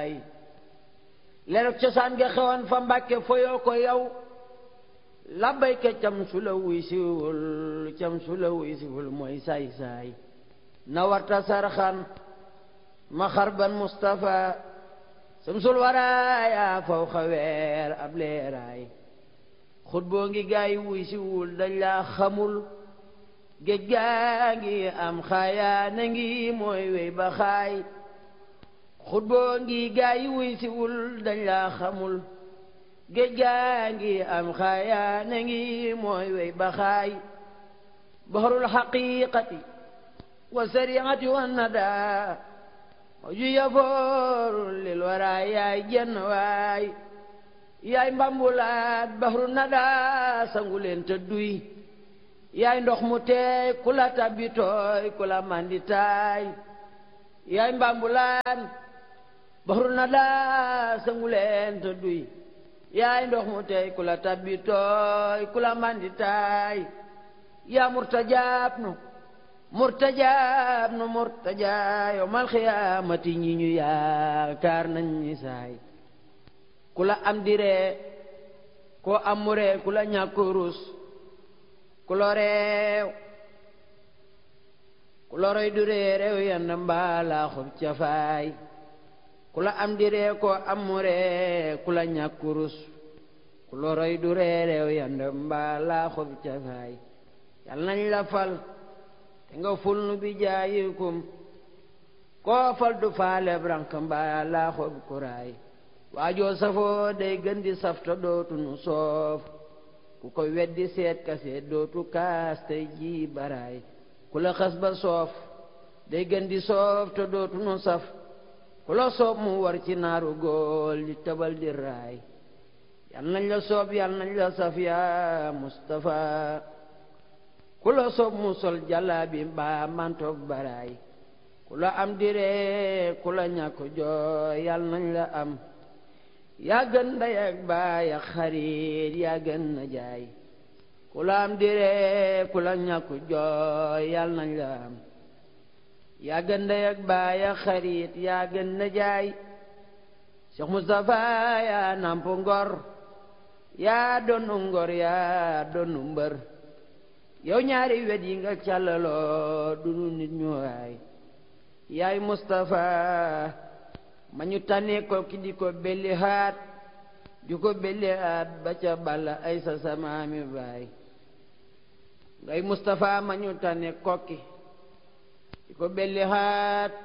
baay leerug cosaan nga xewoon fa Mbàkke foyoo ko yow labbayka cam su la wuy siwul mooy saay saay na warta sarxan ma xarban Mustafa samsul waraaya faw xaweer ab leeraay xut boo ngi gaay wuy siwul dañ laa xamul géej gaa ngi am xaayaa na ngi mooy wey ba xaay xut boo ngi gaay wuy siwul dañ laa xamul géej gaa ngi am xaayaa na ngi mooy wey ba xaay bahrul haqiqati wa sariati wa nada ju yafooru lil waraay yaay jenn waay yaay mbambulaat bahru nada sangu leen te duy yaay ndox mu teey ku la tabbi tooy ku la mandi taay yaay mbambulaat bahru nada sangu leen te duy yaay ndox mu teey ku la tabbi tooy ku la mandi taay yaa murtajaa yawmal xiyaamati ñi ñu yaakaar nañ ni saay ku la am diree koo am muree ku la ñàkk rus ku lo reew ku lo roy du ree reew yand mbaalaa xob cafaay ku la am diree koo am muree ku la ñàkk rus ku lo roy du ree reew yand mbaalaa xob cafaay yal nañ la fal te nga ful nu bi jaayikum koo fal du faale brank mbaalaa xob kuraay waajoo safoo day gën di safta dootu nu soof ku ko weddi seet kaseet dootu kaas tey ji baraay ku la xas ba soof day gën di soof te dootu nu saf ku la soob mu war ci naaru góol di tëbal di raay yal nañ la soob yal nañ la saf yaa Mustafa ku la soob mu sol jàllaabi mbaa mantoog baraay ku la am diree ku la ñàkk jooy yal nañ la am yaa gën ndey ak baay ak xarit yaa gën na jaay ku la am diree ku la ñàkk jooy yal nañ la am yaa gën ndey ak baay ak xarit yaa gën na jaay Cheikh Moustapha yaa namp ngor yaa doonu ngor yaa doonu mbër yow ñaari wet yi nga càllaloo dunu nit ñu waay yaay Moustapha ma ñu tànnee ko ki di ko belli haat di ko belli haat ba ca balla ay sa samaami baay ngay Moustapha ma ñu tànnee kokki di ko belli haat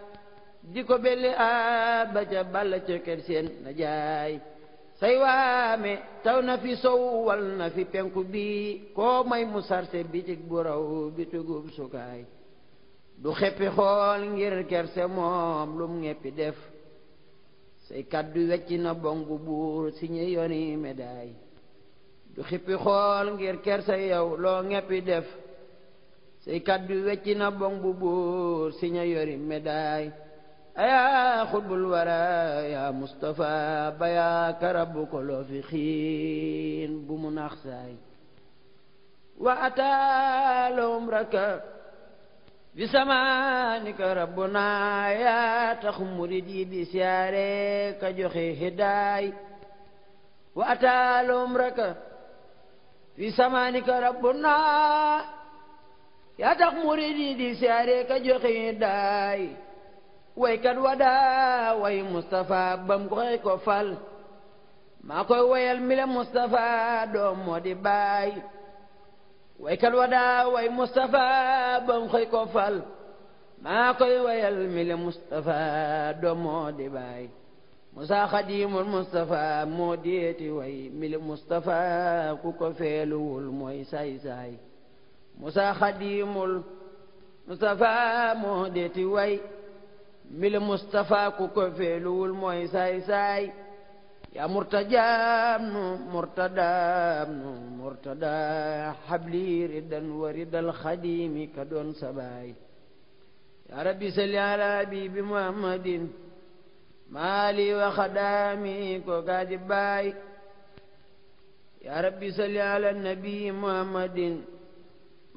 ba ca balla ca kër seen na jaay say waame taw na fi sow wal na fi penku bi koo may mu sarse bitig bu raw bitugub sukaay du xeppi xool ngir kerse moom lum ngeppi def say kaddu wecci na bong bu buur si ñu yoni médaille du xippi xool ngir kerse yow loo ngeppi def say kaddu wecci na bong bu buur si ñu yori médaille ayaa xutbul wara yaa Mustafa bayaa karabu ko loo fi xiin bu mu nax saay wa ataala umraka bi samaanika rabbuna yaa tax murid yi di siyaare ka joxe hidaay wa ataala umraka bi samaanika rabbuna yaa tax murid yi di siyaare ka joxe hidaay waykat wadaa way Mustafa bam koy ko fal maa koy wayal mi la Mustafa doom moo di baay waykat wadaa way Mustafa bam koy ko fal maa koy wayal mi la Mustafa doom moo di baay Musa Xadimul Mustafa moo deeti way mi la Mustafa ku ko feeluwul mooy saay saay Musa Xadimul Mustafa moo deeti way mil Mustafa ku ko feeluwul mooy saay saay yaa murtajaam nu murtada habli ridan wa ridal xadimi ka doon sabaay yaa rabbi salli ala habibi muhammadin maali wa xadaami ko gaadi baay yaa rabbi salli ala nabi muhammadin